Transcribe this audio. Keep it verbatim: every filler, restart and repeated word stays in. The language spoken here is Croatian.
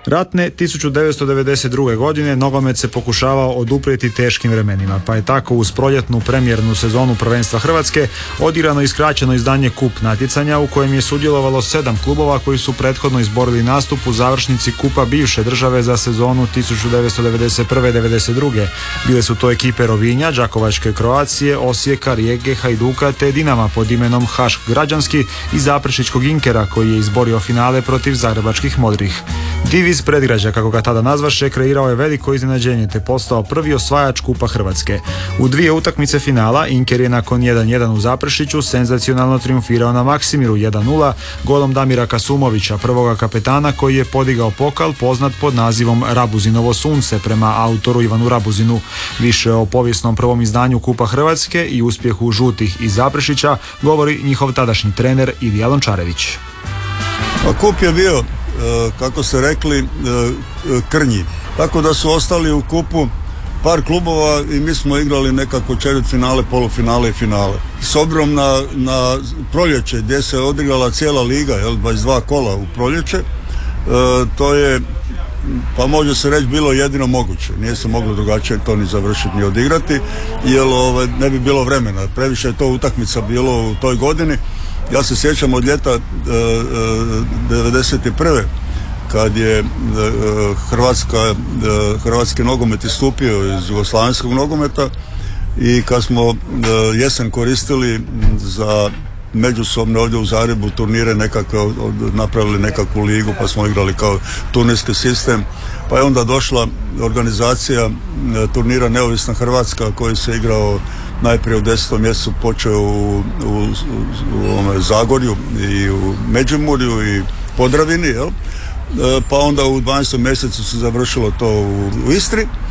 Ratne tisuću devetsto devedeset druge. godine nogomet se pokušavao oduprijeti teškim vremenima, pa je tako uz proljetnu premijernu sezonu prvenstva Hrvatske odigrano i skraćeno izdanje kup natjecanja u kojem je sudjelovalo sedam klubova koji su prethodno izborili nastup u završnici kupa bivše države za sezonu tisuću devetsto devedeset prve devedeset druge. Bile su to ekipe Rovinja, Đakovačke Croacije, Osijeka, Rijeke, Hajduka te Dinama pod imenom Hašk Građanski i Zaprešićkog Inkera koji je izborio finale protiv zagrebačkih Modrih. Div iz predgrađa, kako ga tada nazvaše, kreirao je veliko iznenađenje te postao prvi osvajač kupa Hrvatske. U dvije utakmice finala Inker je nakon jedan jedan u Zaprešiću senzacionalno triumfirao na Maksimiru jedan nula golom Damira Kasumovića, prvoga kapetana koji je podigao pokal poznat pod nazivom Rabuzinovo sunce prema autoru Ivanu Rabuzinu. Više o povijesnom prvom izdanju kupa Hrvatske i uspjehu žutih iz Zaprešića govori njihov tadašnji trener Ilija Lončarević. A kup je bio, kako ste rekli, krnji. Tako da su ostali u kupu par klubova i mi smo igrali nekako četvrtfinale, polufinale i finale. S obzirom na, na proljeće gdje se odigrala cijela liga, jel, dvadeset dva kola u proljeće, to je, pa može se reći, bilo jedino moguće. Nije se moglo drugačije to ni završiti ni odigrati, jer ove, ne bi bilo vremena. Previše je to utakmica bilo u toj godini. Ja se sjećam od ljeta e, e, devedeset prve kad je e, Hrvatska, e, hrvatski nogomet istupio iz jugoslavenskog nogometa i kad smo e, jesen koristili za međusobne ovdje u Zagrebu turnire nekakve, napravili nekakvu ligu pa smo igrali kao turnirski sistem, pa je onda došla organizacija e, turnira Neovisna Hrvatska koji se igrao najprije u desetom mjesecu, počeo u, u, u, u, u Zagorju i u Međimurju i Podravini, jel? E, pa onda u dvanaestom mjesecu se završilo to u, u Istri.